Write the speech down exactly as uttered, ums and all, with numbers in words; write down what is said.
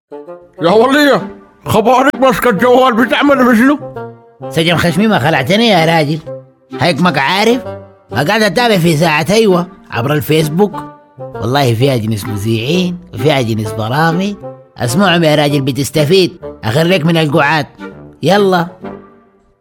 يا ولية، خبرك ماسك الجوال بتعمل بشنو؟ سجن خشمي ما خلعتني يا راجل، هيك ما عارف. قاعد اتابع في ساعة ايوه عبر الفيسبوك، والله فيها جنس مذيعين وفيها جنس برامج، اسمعهم يا راجل بتستفيد، اخريك من القعاد. يلا.